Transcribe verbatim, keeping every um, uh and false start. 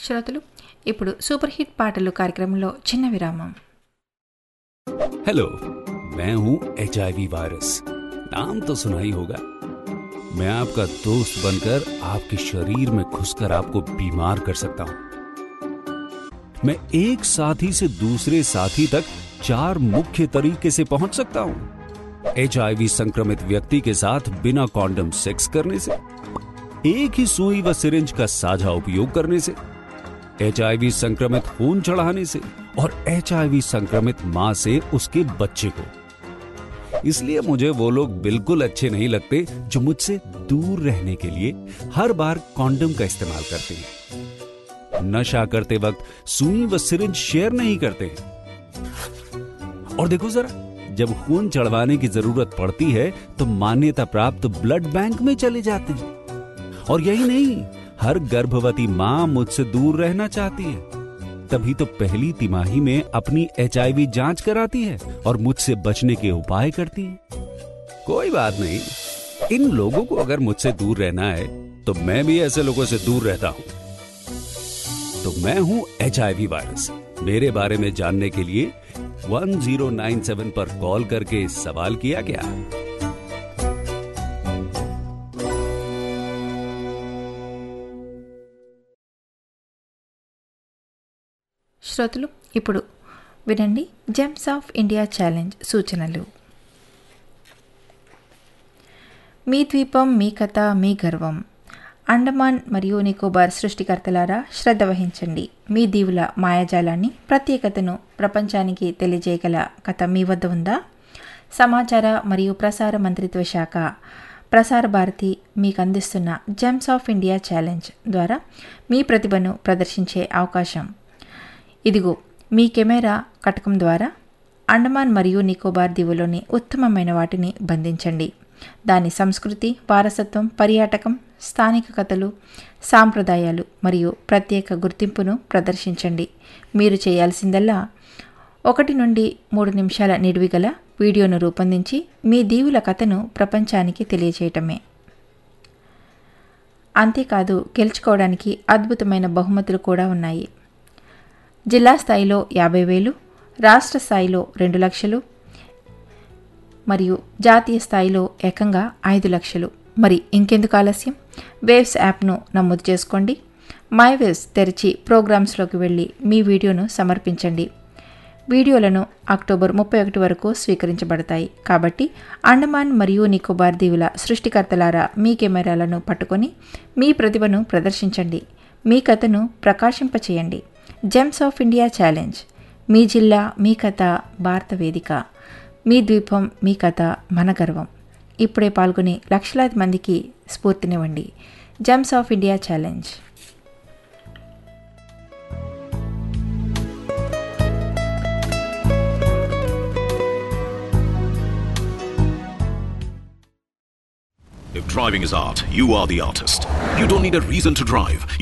శ్రోతలు ఇప్పుడు super hit పాటలు కార్యక్రమంలో చిన్న విరామం. हेलो, मैं हूं एचआईवी वायरस. नाम तो सुना ही होगा. मैं आपका दोस्त बनकर आपके शरीर में घुसकर आपको बीमार कर सकता हूं. मैं एक साथी से दूसरे साथी तक चार मुख्य तरीके से पहुंच सकता हूं. एचआईवी संक्रमित व्यक्ति के साथ बिना कॉन्डम सेक्स करने से, एक ही सुई व सिरिंज का साझा उपयोग करने से, एचआईवी संक्रमित खून चढ़ाने से और एचआईवी संक्रमित मां से उसके बच्चे को. इसलिए मुझे वो लोग बिल्कुल अच्छे नहीं लगते जो मुझसे दूर रहने के लिए हर बार कॉन्डम का इस्तेमाल करते हैं, नशा करते वक्त सुई व सिरिंज शेयर नहीं करते हैं. और देखो जरा, जब खून चढ़वाने की जरूरत पड़ती है तो मान्यता प्राप्त ब्लड बैंक में चले जाते हैं. और यही नहीं, हर गर्भवती मां मुझसे दूर रहना चाहती है, तभी तो पहली तिमाही में अपनी एचआईवी जांच कराती है और मुझसे बचने के उपाय करती है. कोई बात नहीं, इन लोगों को अगर मुझसे दूर रहना है तो मैं भी ऐसे लोगों से दूर रहता हूं. तो मैं हूं एचआईवी वायरस. मेरे बारे में जानने के लिए वन ज़ीरो नाइन सेवन पर कॉल करके सवाल किया क्या? శ్రోతలు ఇప్పుడు వినండి జెమ్స్ ఆఫ్ ఇండియా ఛాలెంజ్ సూచనలు. మీ ద్వీపం, మీ కథ, మీ గర్వం. అండమాన్ మరియు నికోబార్ సృష్టికర్తలారా శ్రద్ధ వహించండి. మీ దీవుల మాయాజాలాన్ని, ప్రత్యేకతను ప్రపంచానికి తెలియజేయగల కథ మీ వద్ద ఉందా? సమాచార మరియు ప్రసార మంత్రిత్వ శాఖ ప్రసార భారతి మీకు అందిస్తున్న జెమ్స్ ఆఫ్ ఇండియా ఛాలెంజ్ ద్వారా మీ ప్రతిభను ప్రదర్శించే అవకాశం. ఇదిగో మీ కెమెరా కటకం ద్వారా అండమాన్ మరియు నికోబార్ దీవులోని ఉత్తమమైన వాటిని బంధించండి. దాని సంస్కృతి, వారసత్వం, పర్యాటకం, స్థానిక కథలు, సాంప్రదాయాలు మరియు ప్రత్యేక గుర్తింపును ప్రదర్శించండి. మీరు చేయాల్సిందల్లా ఒకటి నుండి మూడు నిమిషాల నిడివిగల వీడియోను రూపొందించి మీ దీవుల కథను ప్రపంచానికి తెలియజేయటమే. అంతేకాదు, గెలుచుకోవడానికి అద్భుతమైన బహుమతులు కూడా ఉన్నాయి. జిల్లా స్థాయిలో యాభై వేలు, రాష్ట్ర స్థాయిలో రెండు లక్షలు మరియు జాతీయ స్థాయిలో ఏకంగా ఐదు లక్షలు. మరి ఇంకెందుకు ఆలస్యం? వేవ్స్ యాప్ను నమోదు చేసుకోండి. మై వేవ్స్ తెరిచి ప్రోగ్రామ్స్లోకి వెళ్ళి మీ వీడియోను సమర్పించండి. వీడియోలను అక్టోబర్ ముప్పై ఒకటి వరకు స్వీకరించబడతాయి. కాబట్టి అండమాన్ మరియు నికోబార్ దీవుల సృష్టికర్తలారా మీ కెమెరాలను పట్టుకొని మీ ప్రతిభను ప్రదర్శించండి. మీ కథను ప్రకాశింపచేయండి. Gems of India challenge. మీ జిల్లా, మీ కథ, భారత వేదిక. మీ ద్వీపం, మీ కథ, మన గర్వం. ఇప్పుడే పాల్గొని లక్షలాది మందికి స్ఫూర్తినివ్వండి. Gems of India challenge. If driving is art, you are the artist. You don't need a reason to drive.